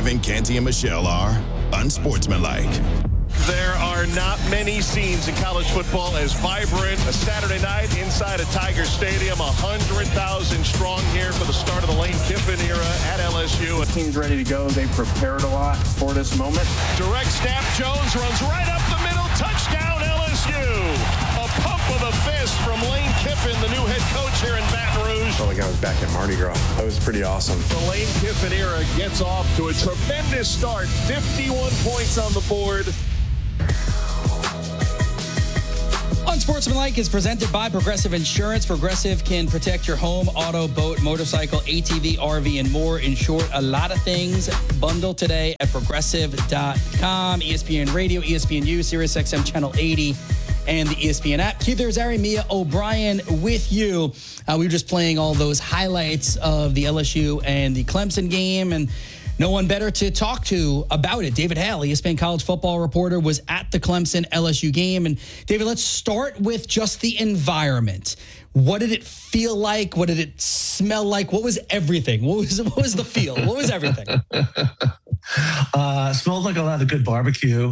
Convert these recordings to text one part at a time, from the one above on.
Evan, Canty, and Michelle are unsportsmanlike. There are not many scenes in college football as vibrant a Saturday night inside a Tiger Stadium. 100,000 strong here for the start of the Lane Kiffin era at LSU. The team's ready to go. They prepared a lot for this moment. Direct snap. Jones runs right up the middle. Touchdown LSU. A pump of the fist from Lane Kiffin, the new head coach here in Baton Rouge. Felt like I was back at Mardi Gras. That was pretty awesome. The Lane Kiffin era gets off to a tremendous start. 51 points on the board. Unsportsmanlike is presented by Progressive Insurance. Progressive can protect your home, auto, boat, motorcycle, ATV, RV, and more. In short, a lot of things. Bundle today at progressive.com. ESPN Radio, ESPNU, SiriusXM Channel 80, and the ESPN app. Keith Irizarry, Mia O'Brien with you. We were just playing all those highlights of the LSU and the Clemson game, and no one better to talk to about it. David Hale, ESPN college football reporter, was at the Clemson-LSU game. And David, let's start with just the environment. What did it feel like? What did it smell like? What was everything? What was the feel? What was everything? Smelled like a lot of good barbecue.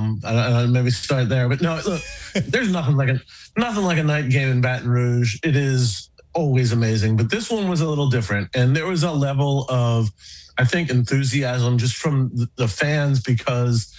I maybe start there, but no, look, there's nothing like a night game in Baton Rouge. It is always amazing, but this one was a little different, and there was a level of, I think, enthusiasm just from the fans because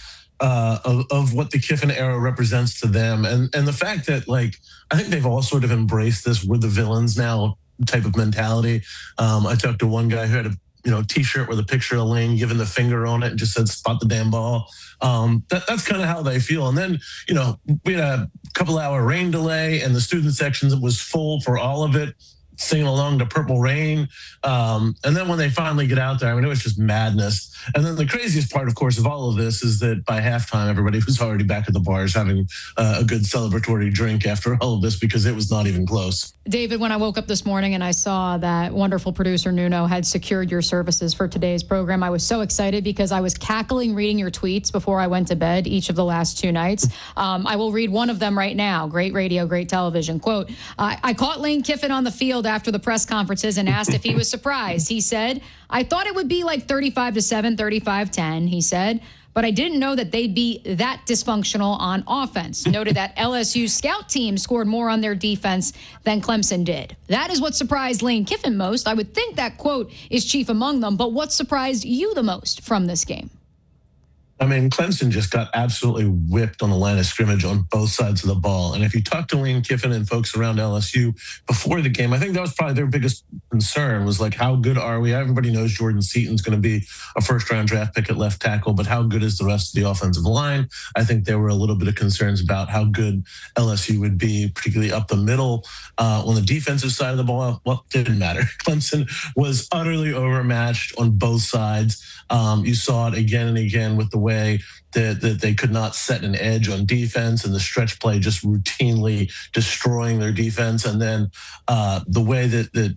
of what the Kiffin era represents to them. And the fact that, like, I think they've all sort of embraced this "we're the villains now" type of mentality. I talked to one guy who had a T-shirt with a picture of Lane giving the finger on it and just said, "Spot the damn ball." That's kind of how they feel. And then, we had a couple-hour rain delay, and the student section was full for all of it, singing along to Purple Rain. And then when they finally get out there, I mean, it was just madness. And then the craziest part, of course, of all of this is that by halftime, everybody was already back at the bars having a good celebratory drink after all of this because it was not even close. David, when I woke up this morning and I saw that wonderful producer Nuno had secured your services for today's program, I was so excited because I was cackling reading your tweets before I went to bed each of the last two nights. I will read one of them right now. Great radio, great television. Quote, I caught Lane Kiffin on the field after the press conferences and asked if he was surprised. He said, I thought it would be like 35-7, 35-10, he said, but I didn't know that they'd be that dysfunctional on offense. Noted that LSU's scout team scored more on their defense than Clemson did. That is what surprised Lane Kiffin most. I would think that quote is chief among them, but what surprised you the most from this game? I mean, Clemson just got absolutely whipped on the line of scrimmage on both sides of the ball. And if you talk to Lane Kiffin and folks around LSU before the game, I think that was probably their biggest concern was like, how good are we? Everybody knows Jordan Seaton's going to be a first-round draft pick at left tackle, but how good is the rest of the offensive line? I think there were a little bit of concerns about how good LSU would be, particularly up the middle. On the defensive side of the ball, well, it didn't matter. Clemson was utterly overmatched on both sides. You saw it again and again with the way that they could not set an edge on defense and the stretch play just routinely destroying their defense. And then the way that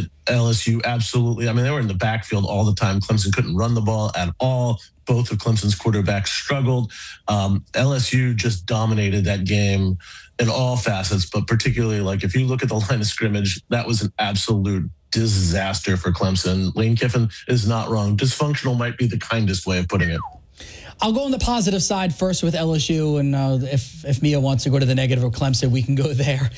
LSU absolutely, I mean, they were in the backfield all the time. Clemson couldn't run the ball at all. Both of Clemson's quarterbacks struggled. LSU just dominated that game in all facets, but particularly, like, if you look at the line of scrimmage, that was an absolute disaster for Clemson. Lane Kiffin is not wrong. Dysfunctional might be the kindest way of putting it. I'll go on the positive side first with LSU, and if Mia wants to go to the negative of Clemson, we can go there.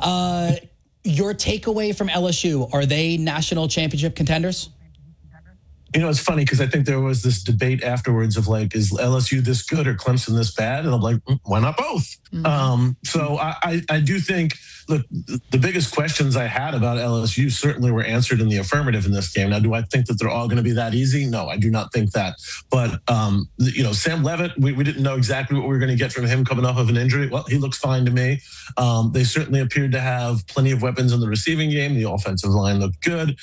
Your takeaway from LSU, are they national championship contenders? It's funny because I think there was this debate afterwards of like, is LSU this good or Clemson this bad? And I'm like, why not both? Mm-hmm. So I do think, look, the biggest questions I had about LSU certainly were answered in the affirmative in this game. Now, do I think that they're all going to be that easy? No, I do not think that. But, Sam Leavitt, we didn't know exactly what we were going to get from him coming off of an injury. Well, he looks fine to me. They certainly appeared to have plenty of weapons in the receiving game. The offensive line looked good.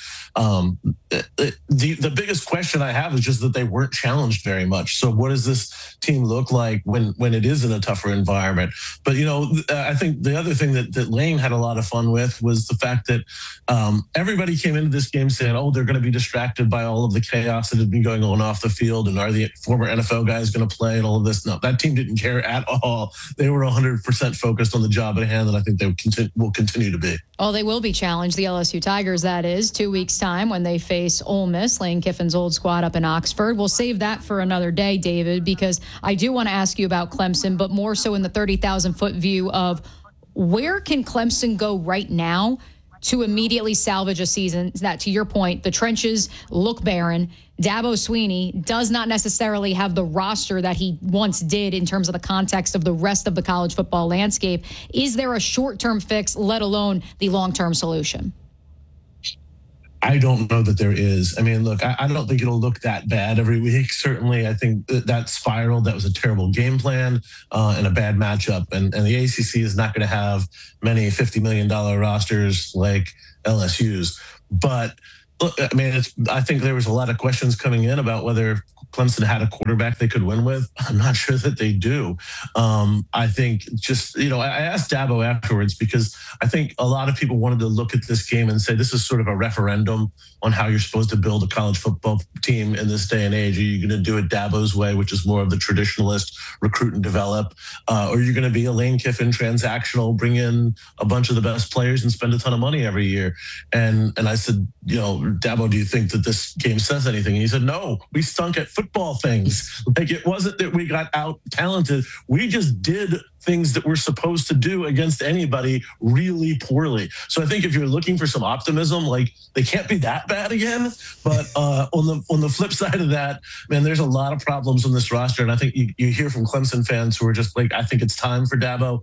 The biggest question I have is just that they weren't challenged very much. So what does this team look like when it is in a tougher environment? But, I think the other thing that Lane had a lot of fun with was the fact that everybody came into this game saying, oh, they're going to be distracted by all of the chaos that had been going on off the field. And are the former NFL guys going to play and all of this? No, that team didn't care at all. They were 100% focused on the job at hand, and I think they will continue to be. Oh, they will be challenged, the LSU Tigers, that is, 2 weeks' time when they face Ole Miss. Lane Kiffin Dolphins' old squad up in Oxford. We'll save that for another day, David, because I do want to ask you about Clemson, but more so in the 30,000-foot view of where can Clemson go right now to immediately salvage a season that, to your point, the trenches look barren. Dabo Swinney does not necessarily have the roster that he once did in terms of the context of the rest of the college football landscape. Is there a short-term fix, let alone the long-term solution? I don't know that there is. I mean, look, I don't think it'll look that bad every week. Certainly, I think that spiral, that was a terrible game plan and a bad matchup. And the ACC is not going to have many $50 million rosters like LSU's. But look, I mean, I think there was a lot of questions coming in about whether Clemson had a quarterback they could win with. I'm not sure that they do. I think just, I asked Dabo afterwards because I think a lot of people wanted to look at this game and say this is sort of a referendum on how you're supposed to build a college football team in this day and age. Are you going to do it Dabo's way, which is more of the traditionalist recruit and develop? Or are you going to be a Lane Kiffin transactional, bring in a bunch of the best players and spend a ton of money every year? And I said, Dabo, do you think that this game says anything? And he said, no, we stunk at football things. Like, it wasn't that we got out talented. We just did things that we're supposed to do against anybody really poorly. So I think if you're looking for some optimism, like, they can't be that bad again. But on the flip side of that, man, there's a lot of problems on this roster. And I think you hear from Clemson fans who are just like, I think it's time for Dabo.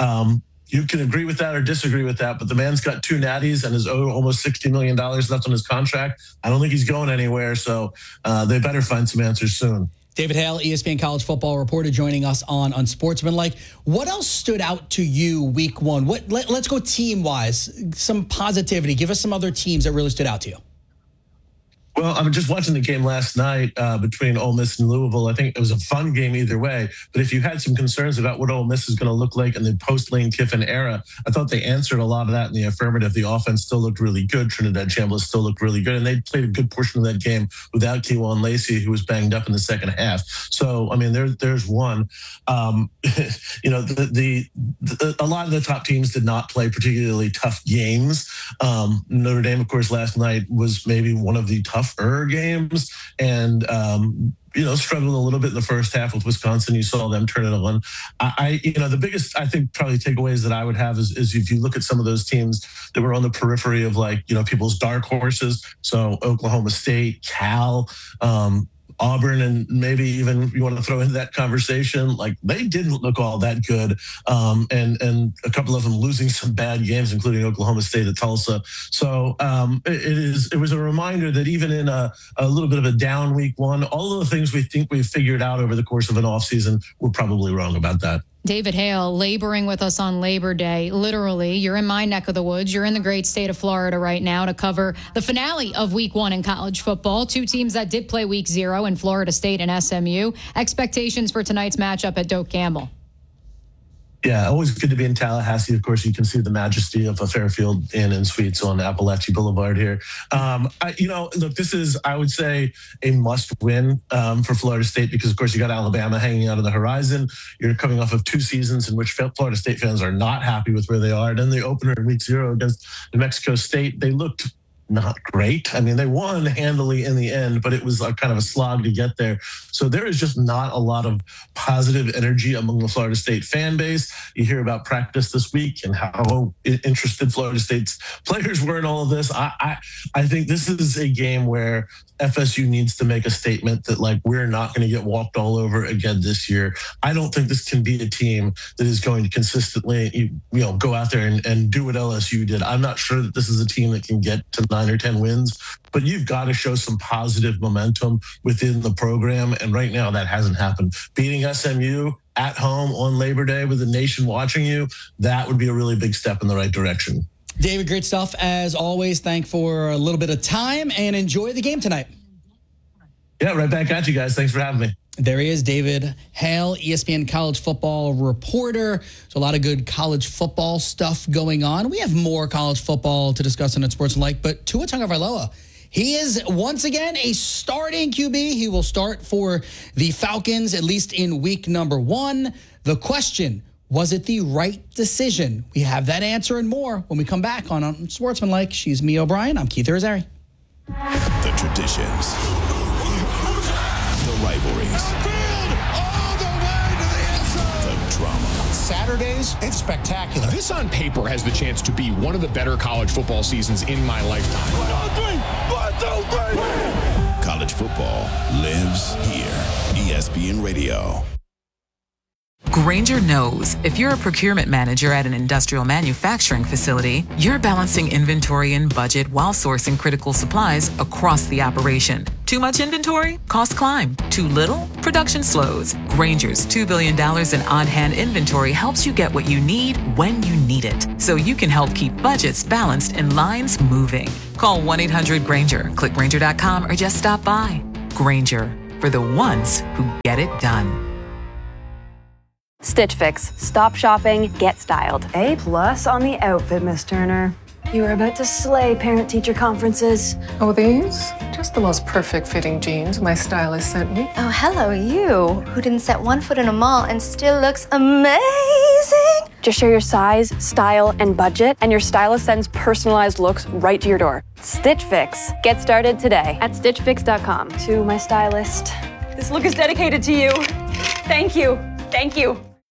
You can agree with that or disagree with that, but the man's got 2 natties and is owed almost $60 million left on his contract. I don't think he's going anywhere, so they better find some answers soon. David Hale, ESPN college football reporter, joining us on Unsportsmanlike. What else stood out to you week one? Let's go team-wise, some positivity. Give us some other teams that really stood out to you. Well, I was just watching the game last night between Ole Miss and Louisville. I think it was a fun game either way. But if you had some concerns about what Ole Miss is going to look like in the post-Lane Kiffin era, I thought they answered a lot of that in the affirmative. The offense still looked really good. Trinidad Chambliss still looked really good. And they played a good portion of that game without Kewan Lacey, who was banged up in the second half. So, I mean, there's one. A lot of the top teams did not play particularly tough games. Notre Dame, of course, last night was maybe one of the tougher games, and struggled a little bit in the first half with Wisconsin. You saw them turn it on. The biggest, I think, probably takeaways that I would have is if you look at some of those teams that were on the periphery of people's dark horses. So Oklahoma State, Cal, Auburn, and maybe even you want to throw into that conversation, like, they didn't look all that good. And a couple of them losing some bad games, including Oklahoma State at Tulsa. So it was a reminder that even in a little bit of a down week one, all of the things we think we've figured out over the course of an offseason, we're probably wrong about that. David Hale laboring with us on Labor Day. Literally, you're in my neck of the woods. You're in the great state of Florida right now to cover the finale of week one in college football. 2 teams that did play week 0 in Florida State and SMU. Expectations for tonight's matchup at Doak Campbell. Yeah, always good to be in Tallahassee. Of course, you can see the majesty of a Fairfield Inn and Suites on Appalachian Boulevard here. Look, this is, I would say, a must-win for Florida State because, of course, you got Alabama hanging out on the horizon. You're coming off of 2 seasons in which Florida State fans are not happy with where they are. And then the opener in week 0 against New Mexico State, they looked not great. I mean, they won handily in the end, but it was kind of a slog to get there. So there is just not a lot of positive energy among the Florida State fan base. You hear about practice this week and how interested Florida State's players were in all of this. I think this is a game where FSU needs to make a statement that, we're not going to get walked all over again this year. I don't think this can be a team that is going to consistently, go out there and do what LSU did. I'm not sure that this is a team that can get to 9 or 10 wins, but you've got to show some positive momentum within the program. And right now that hasn't happened. Beating SMU at home on Labor Day with the nation watching you, that would be a really big step in the right direction. David, great stuff as always. Thank for a little bit of time and enjoy the game tonight. Yeah, right back at you guys. Thanks for having me. There he is, David Hale, ESPN college football reporter. So a lot of good college football stuff going on. We have more college football to discuss on Unsportsmanlike, but Tua Tagovailoa, he is once again a starting QB. He will start for the Falcons, at least in week number 1. The question, was it the right decision? We have that answer and more when we come back on Unsportsmanlike. She's Mia O'Brien. I'm Keith Irizarry. The traditions, rivalries. All the way to the end zone. The drama. Saturdays, it's spectacular. This on paper has the chance to be one of the better college football seasons in my lifetime. 1, 2, 3. College football lives here. ESPN Radio. Grainger knows if you're a procurement manager at an industrial manufacturing facility, you're balancing inventory and budget while sourcing critical supplies across the operation. Too much inventory? Costs climb. Too little? Production slows. Grainger's $2 billion in on-hand inventory helps you get what you need when you need it, so you can help keep budgets balanced and lines moving. Call 1-800-GRAINGER, click Grainger.com, or just stop by. Grainger, for the ones who get it done. Stitch Fix. Stop shopping, get styled. A+ on the outfit, Miss Turner. You are about to slay parent-teacher conferences. Oh, these? Just the most perfect fitting jeans my stylist sent me. Oh, hello, you, who didn't set one foot in a mall and still looks amazing. Just share your size, style, and budget, and your stylist sends personalized looks right to your door. Stitch Fix. Get started today at StitchFix.com. To my stylist. This look is dedicated to you. Thank you. Thank you.